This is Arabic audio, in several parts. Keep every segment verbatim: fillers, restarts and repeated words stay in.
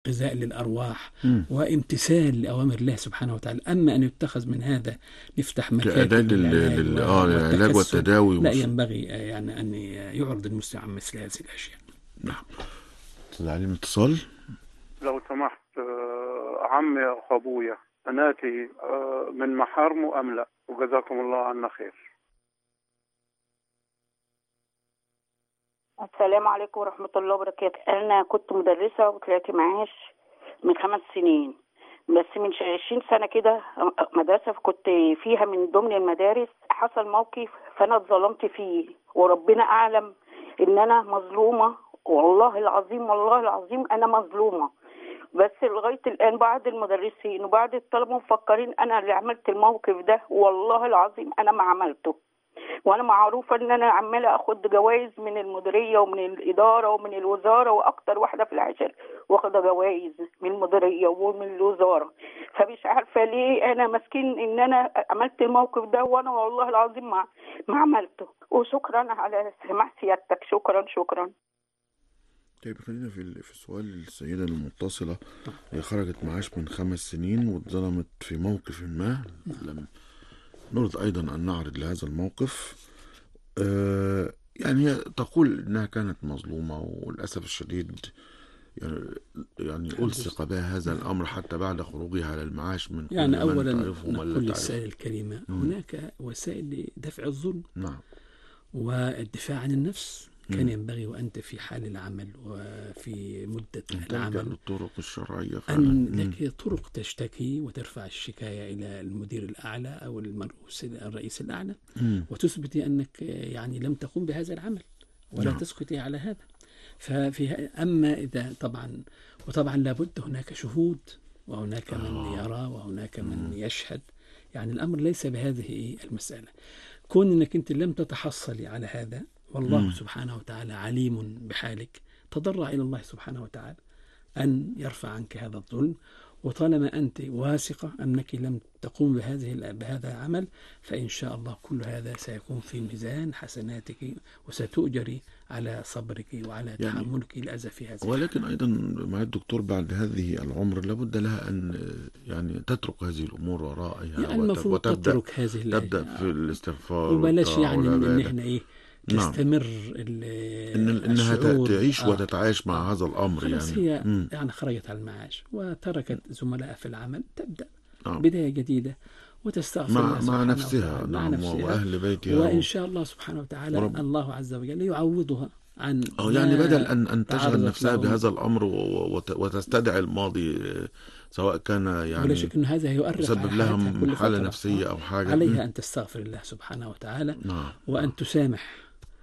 غذاء للأرواح مم. وامتثال لأوامر الله سبحانه وتعالى. أما أن يتخذ من هذا نفتح كأداة مكاتب لل... للعلاج لل... آه للعلاج والتكسب، والتداوي لا ومش... ينبغي آه، يعني أن يعرض المسلم عن مثل هذه الأشياء. نعم. أستاذ علي اتصال. لو سمحت، آه، عمي أخو أبويا بناتي آه، من محارمه أم لا؟ وجزاكم الله عنا خير. السلام عليكم ورحمة الله وبركاته. أنا كنت مدرسة وطلعت معاش من خمس سنين، بس من عشرين سنة كده مدرسة كنت فيها من ضمن المدارس حصل موقف فأنا اتظلمت فيه، وربنا أعلم إن أنا مظلومة، والله العظيم والله العظيم أنا مظلومة. بس لغاية الآن بعض المدرسين وبعض الطلبة مفكرين أنا اللي عملت الموقف ده، والله العظيم أنا ما عملته. وانا معروفه ان انا عماله اخد جوائز من المديريه ومن الاداره ومن الوزاره، واكتر واحده في العشر واخده جوائز من المديريه ومن الوزاره. فمش عارفه ليه انا ماسكين ان انا عملت الموقف ده، وانا والله العظيم ما ما عملته. وشكرا على سماع سيادتك، شكرا شكرا. طيب خلينا في في سؤال السيدة المتصلة. هي خرجت معاش من خمس سنين واتظلمت في موقف ما، لم نريد أيضا أن نعرض لهذا الموقف. آه يعني هي تقول أنها كانت مظلومة، وللأسف الشديد يعني, يعني ألصق بها هذا الأمر حتى بعد خروجها على المعاش من كل يعني من أولا تعرفه ومن لا نقول تعرفه. للسائل الكريمة هناك وسائل لدفع الظلم. نعم. والدفاع عن النفس كان ينبغي وأنت في حال العمل وفي مدة العمل الطرق الشرعية فعلا أن لك طرق تشتكي وترفع الشكاية إلى المدير الأعلى أو المرؤوس الرئيس الأعلى، مم. وتثبتي أنك يعني لم تقوم بهذا العمل ولا نعم. تسكتي على هذا. ففي أما إذا طبعا وطبعا لابد هناك شهود وهناك من يرى وهناك من يشهد. يعني الأمر ليس بهذه المسألة. كون أنك أنت لم تتحصلي على هذا والله مم. سبحانه وتعالى عليم بحالك، تضرع إلى الله سبحانه وتعالى أن يرفع عنك هذا الظلم. وطالما أنت واثقة أنك لم تقوم بهذه بهذا العمل فإن شاء الله كل هذا سيكون في ميزان حسناتك، وستؤجري على صبرك وعلى يعني تحملك الأذى في هذا. ولكن أيضا مع الدكتور بعد هذه العمر لابد لها أن يعني تترك هذه الأمور ورائها، يعني المفروض وتبدأ تترك هذه تبدأ في الاستغفار وبلاش يعني إن إحنا إيه تستمر نعم. إن إنها تعيش آه. وتتعايش مع آه. هذا الأمر. خلاص يعني هي مم. يعني خرجت على المعاش وتركت زملائها في العمل، تبدأ آه. بداية جديدة وتستغفر مع, الله مع نفسها وتعالى. نعم. مع نفسها وأهل بيتها وإن و... شاء الله سبحانه وتعالى ورب... الله عز وجل يعوضها عن أو يعني بدل أن أن تشغل نفسها لهم. بهذا الأمر وت... وتستدعي الماضي، سواء كان يعني ولا شك أن هذا يؤرق يسبب لها حالة نفسية أو حاجة. عليها م. أن تستغفر الله سبحانه وتعالى نعم. وأن تسامح،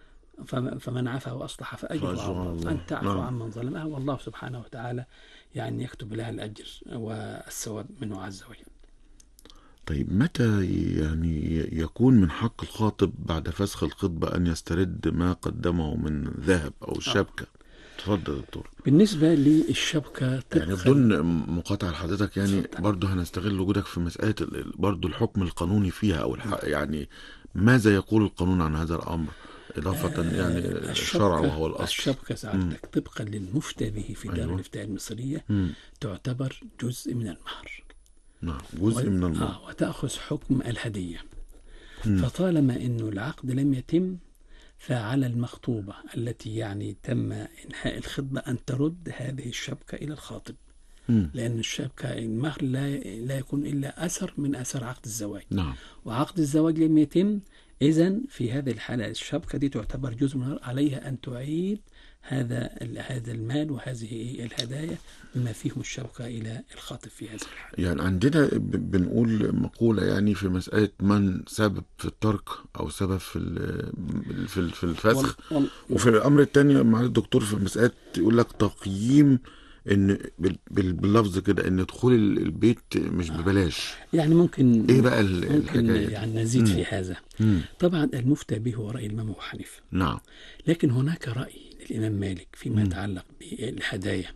فمن عفا وأصلح فأجره على الله. أن تعفو نعم. عمن ظلمها، والله سبحانه وتعالى يعني يكتب لها الأجر والثواب منه عز وجل. طيب متى يعني يكون من حق الخاطب بعد فسخ الخطبة أن يسترد ما قدمه من ذهب أو شبكة؟ تفضل دكتور. بالنسبة للشبكة يعني بدون مقاطعة لحضرتك، يعني برضه هنستغل وجودك في مسألة برضه الحكم القانوني فيها أو الحق، يعني ماذا يقول القانون عن هذا الأمر إضافة آه يعني الشرع وهو الأصل؟ الشبكة سعادتك طبقا للمفتى به في دار أيوة. الإفتاء المصرية مم. تعتبر جزء من المهر. نعم جزء و... من المهر. آه وتأخذ حكم الهدية. مم. فطالما أنه العقد لم يتم فعلى المخطوبة التي يعني تم إنهاء الخطبة أن ترد هذه الشبكة إلى الخاطب. مم. لأن الشبكة المهر لا لا يكون إلا أثر من أثر عقد الزواج. نعم. وعقد الزواج لم يتم، إذن في هذه الحالة الشبكة دي تعتبر جزء من المهر، عليها أن تعيد هذا هذا المال وهذه الهدايا بما فيهم الشبكة إلى الخاطب في هذا الحال. يعني عندنا بنقول مقولة يعني في مسألة من سبب في الترك أو سبب في في في الفسخ، وال... وفي الأمر الثاني مع الدكتور في مسألة يقول لك تقييم ان باللفظ كده ان دخول البيت مش ببلاش. يعني ممكن ايه بقى ممكن يعني نزيد مم. في هذا. مم. طبعا المفتى به هو رأي الإمام أبو حنيفة. نعم. لكن هناك رأي للإمام مالك فيما يتعلق بالهدايا.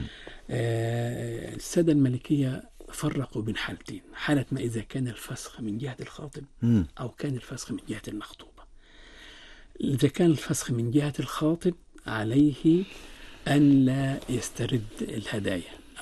آه السادة المالكية فرقوا بين حالتين، حالة ما إذا كان الفسخ من جهة الخاطب مم. أو كان الفسخ من جهة المخطوبة. إذا كان الفسخ من جهة الخاطب عليه أن لا يسترد الهدايا،